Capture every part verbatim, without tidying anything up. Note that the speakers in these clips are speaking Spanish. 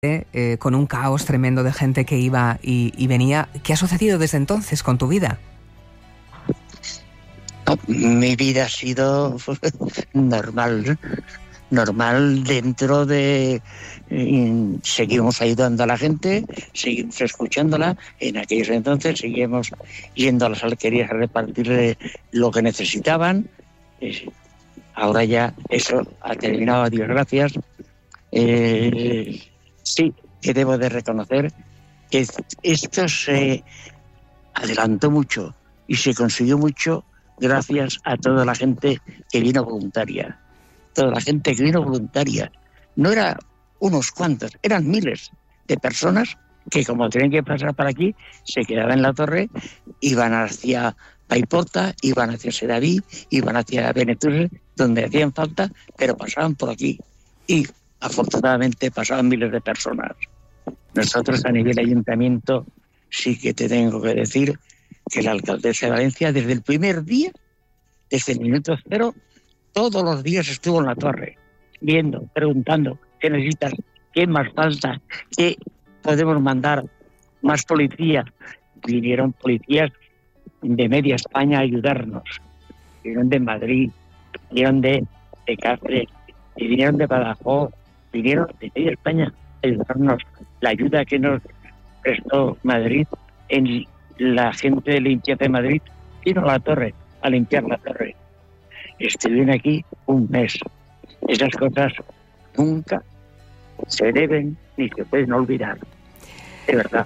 Eh, con un caos tremendo de gente que iba y, y venía. ¿Qué ha sucedido desde entonces con tu vida? No, mi vida ha sido normal, normal dentro de... Eh, seguimos ayudando a la gente, seguimos escuchándola. En aquellos entonces seguimos yendo a las alquerías a repartirle lo que necesitaban. Eh, ahora ya eso ha terminado, a Dios gracias. Eh, sí, que debo de reconocer que esto se adelantó mucho y se consiguió mucho gracias a toda la gente que vino voluntaria. Toda la gente que vino voluntaria. No eran unos cuantos, eran miles de personas que, como tenían que pasar por aquí, se quedaban en la torre, iban hacia Paiporta, iban hacia Sedaví, iban hacia Benetús, donde hacían falta, pero pasaban por aquí. Y afortunadamente pasaban miles de personas. Nosotros, a nivel ayuntamiento, sí que te tengo que decir que la alcaldesa de Valencia, desde el primer día, desde el minuto cero, todos los días estuvo en la torre, viendo, preguntando qué necesitas, qué más falta, qué podemos mandar, más policía. Vinieron policías de media España a ayudarnos. Vinieron de Madrid, vinieron de, de Cáceres, y vinieron de Badajoz, vinieron de media España a ayudarnos. La ayuda que nos prestó Madrid, en la gente de limpieza de Madrid, vino a la torre a limpiar la torre. Estuvieron aquí un mes. Esas cosas nunca se deben ni se pueden olvidar. De verdad.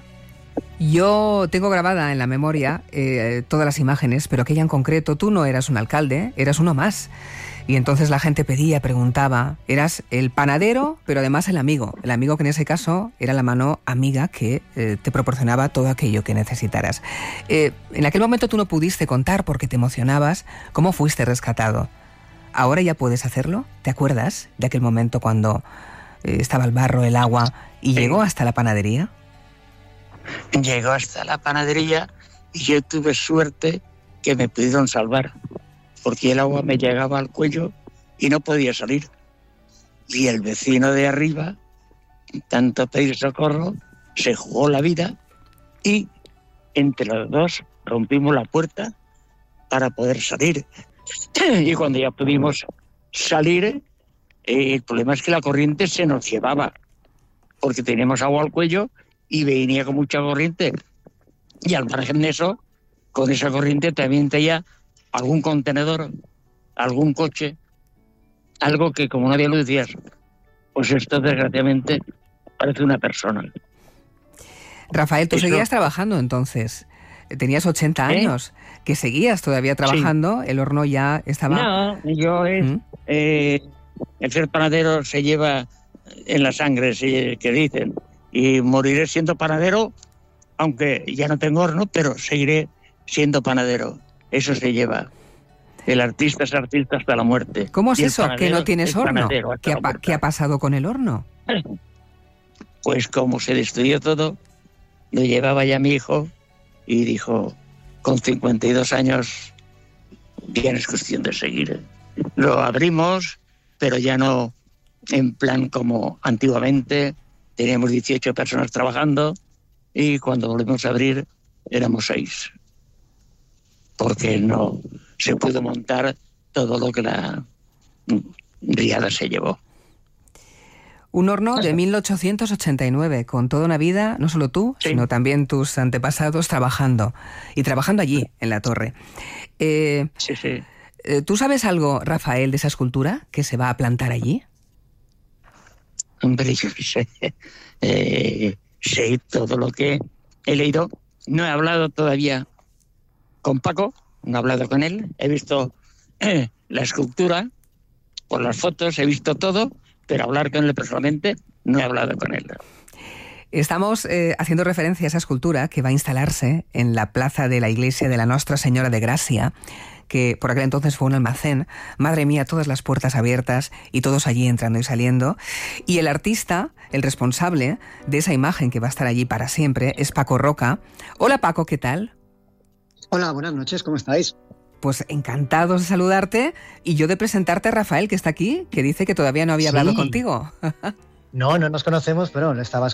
Yo tengo grabada en la memoria eh, todas las imágenes, pero aquella en concreto, tú no eras un alcalde, eras uno más. Y entonces la gente pedía, preguntaba, eras el panadero, pero además el amigo. El amigo que en ese caso era la mano amiga que eh, te proporcionaba todo aquello que necesitaras. Eh, en aquel momento tú no pudiste contar porque te emocionabas cómo fuiste rescatado. ¿Ahora ya puedes hacerlo? ¿Te acuerdas de aquel momento cuando eh, estaba el barro, el agua y sí. llegó hasta la panadería? Llegó hasta la panadería y yo tuve suerte que me pudieron salvar, porque el agua me llegaba al cuello y no podía salir. Y el vecino de arriba, tanto pedir socorro, se jugó la vida y entre los dos rompimos la puerta para poder salir. Y cuando ya pudimos salir, eh, el problema es que la corriente se nos llevaba, porque teníamos agua al cuello y venía con mucha corriente. Y al margen de eso, con esa corriente también tenía algún contenedor, algún coche, algo que como no había luz decías, pues esto desgraciadamente parece una persona. Rafael, tú Eso... seguías trabajando entonces, tenías ochenta ¿Eh? años, que seguías todavía trabajando, sí. El horno ya estaba... No, yo es... ¿Mm? Eh, el ser panadero se lleva en la sangre, sí, que dicen, y moriré siendo panadero, aunque ya no tengo horno, pero seguiré siendo panadero. Eso se lleva. El artista es artista hasta la muerte. ¿Cómo es eso, que no tienes horno? ¿Qué ha, ¿Qué ha pasado con el horno? Pues como se destruyó todo, lo llevaba ya mi hijo y dijo, con cincuenta y dos años, bien es cuestión de seguir. Lo abrimos, pero ya no en plan como antiguamente. Teníamos dieciocho personas trabajando y cuando volvimos a abrir éramos seis. Porque no se pudo montar todo lo que la riada se llevó. Un horno de mil ochocientos ochenta y nueve, con toda una vida, no solo tú, sí. sino también tus antepasados trabajando, y trabajando allí, en la torre. Eh, sí, sí. ¿Tú sabes algo, Rafael, de esa escultura que se va a plantar allí? Hombre, yo sé, eh, sé todo lo que he leído. No he hablado todavía con Paco, no he hablado con él, he visto eh, la escultura, por las fotos, he visto todo, pero hablar con él personalmente no he hablado con él. Estamos eh, haciendo referencia a esa escultura que va a instalarse en la plaza de la iglesia de la Nostra Señora de Gracia, que por aquel entonces fue un almacén. Madre mía, todas las puertas abiertas y todos allí entrando y saliendo. Y el artista, el responsable de esa imagen que va a estar allí para siempre, es Paco Roca. Hola Paco, ¿qué tal? Hola, buenas noches, ¿cómo estáis? Pues encantados de saludarte y yo de presentarte a Rafael, que está aquí, que dice que todavía no había sí. hablado contigo. No, no nos conocemos, pero lo estaba escuchando